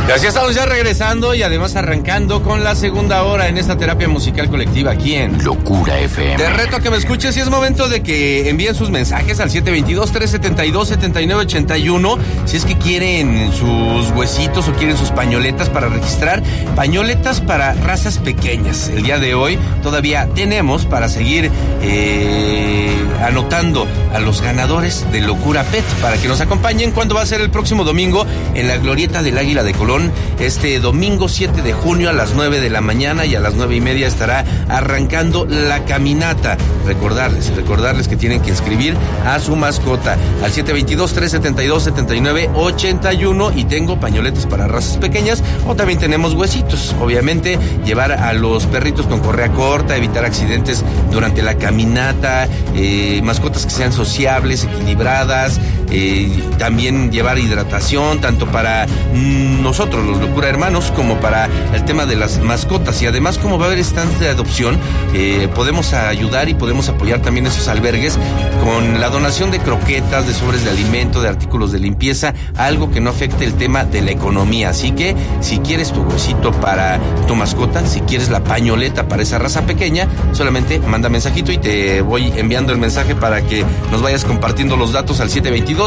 Y así estamos ya regresando y además arrancando con la segunda hora en esta terapia musical colectiva aquí en Locura FM. Te reto a que me escuches y es momento de que envíen sus mensajes al 722-372-7981 si es que quieren sus huesitos o quieren sus pañoletas para registrar. Pañoletas para razas pequeñas. El día de hoy todavía tenemos para seguir anotando a los ganadores de Locura Pet para que nos acompañen cuando va a ser el próximo domingo en la Glorieta del Águila de Colón. Este domingo 7 de junio a las 9 de la mañana y a las 9:30 estará arrancando la caminata. Recordarles que tienen que inscribir a su mascota al 722-372-7981 y tengo pañoletas para razas pequeñas o también tenemos huesitos. Obviamente llevar a los perritos con correa corta, evitar accidentes durante la caminata, mascotas que sean sociables, equilibradas, también llevar hidratación tanto para nosotros los Locura Hermanos como para el tema de las mascotas. Y además, como va a haber stands de adopción, podemos ayudar y podemos apoyar también esos albergues con la donación de croquetas, de sobres de alimento, de artículos de limpieza, algo que no afecte el tema de la economía. Así que si quieres tu huesito para tu mascota, si quieres la pañoleta para esa raza pequeña, solamente manda mensajito y te voy enviando el mensaje para que nos vayas compartiendo los datos al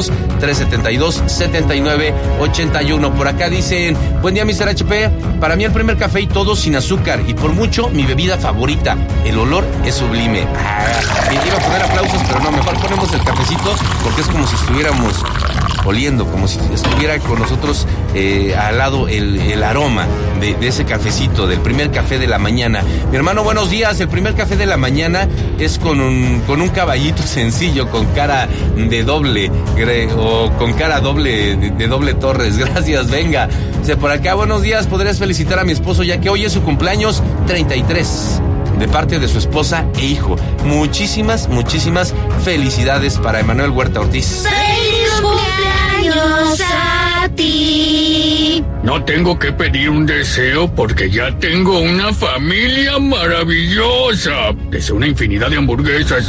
722-372-7981. Por acá dicen: buen día, Mr. HP. Para mí el primer café y todo sin azúcar y por mucho mi bebida favorita. El olor es sublime. Iba a poner aplausos, pero no, mejor ponemos el cafecito porque es como si estuviéramos oliendo, como si estuviera con nosotros al lado el aroma de ese cafecito, del primer café de la mañana. Mi hermano, buenos días. El primer café de la mañana es con un caballito sencillo, con cara de doble, o con cara doble, de doble Torres. Gracias, venga. Por acá, buenos días. ¿Podrías felicitar a mi esposo ya que hoy es su cumpleaños 33? De parte de su esposa e hijo. Muchísimas felicidades para Emanuel Huerta Ortiz. ¡Feliz cumpleaños a ti! No tengo que pedir un deseo porque ya tengo una familia maravillosa. Deseo una infinidad de hamburguesas.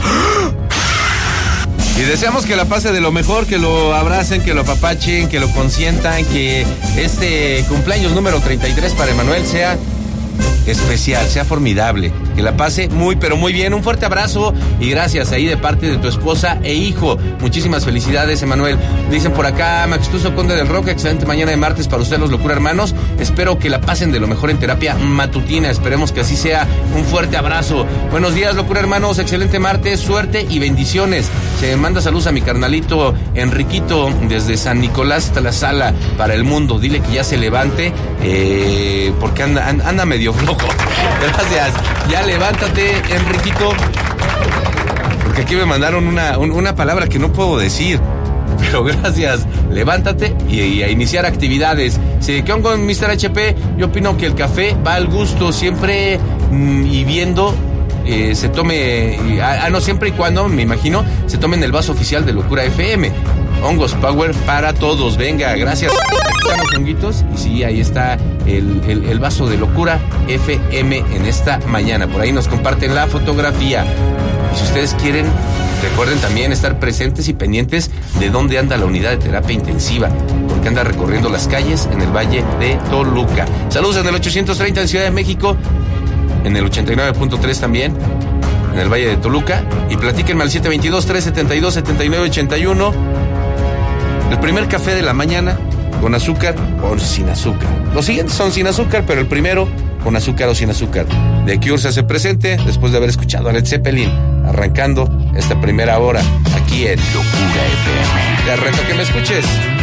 Y deseamos que la pase de lo mejor, que lo abracen, que lo apapachen, que lo consientan, que este cumpleaños número 33 para Emanuel sea especial, sea formidable, que la pase muy pero muy bien. Un fuerte abrazo y gracias ahí de parte de tu esposa e hijo. Muchísimas felicidades, Emanuel. Dicen por acá: Maxtuso Conde del Rock, excelente mañana de martes para ustedes, los Locura Hermanos. Espero que la pasen de lo mejor en terapia matutina, esperemos que así sea. Un fuerte abrazo. Buenos días, Locura Hermanos, excelente martes, suerte y bendiciones. Se manda saludos a mi carnalito Enriquito desde San Nicolás Tlaxcala para el mundo. Dile que ya se levante porque anda medio flojo. Gracias. Ya levántate, Enriquito. Porque aquí me mandaron una palabra que no puedo decir. Pero gracias. Levántate y a iniciar actividades. ¿Qué onda con Mr. HP? Yo opino que el café va al gusto siempre y viendo se tome... siempre y cuando, me imagino, se tome en el vaso oficial de Locura FM. Hongos Power para todos. Venga, gracias. Aquí están los honguitos. Y sí, ahí está el vaso de Locura FM en esta mañana. Por ahí nos comparten la fotografía. Y si ustedes quieren, recuerden también estar presentes y pendientes de dónde anda la unidad de terapia intensiva, porque anda recorriendo las calles en el Valle de Toluca. Saludos en el 830 en Ciudad de México, en el 89.3 también en el Valle de Toluca. Y platíquenme al 722-372-7981. El primer café de la mañana, ¿con azúcar o sin azúcar? Los siguientes son sin azúcar, pero el primero con azúcar o sin azúcar. The Cure se hace presente después de haber escuchado a Led Zeppelin, arrancando esta primera hora aquí en Locura FM. Te reto que me escuches.